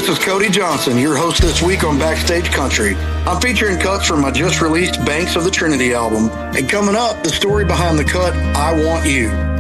This is Cody Johnson, your host this week on Backstage Country. I'm featuring cuts from my just released Banks of the Trinity album. And coming up, the story behind the cut, I Want You.